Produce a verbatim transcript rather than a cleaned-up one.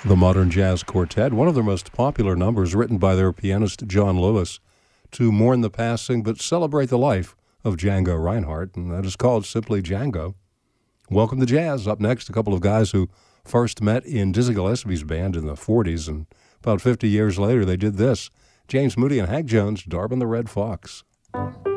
the Modern Jazz Quartet, one of their most popular numbers written by their pianist John Lewis to mourn the passing but celebrate the life of Django Reinhardt, and that is called simply Django. Welcome to Jazz. Up next, a couple of guys who first met in Dizzy Gillespie's band in the forties, and about fifty years later they did this. James Moody and Hank Jones, Darwin the Red Fox.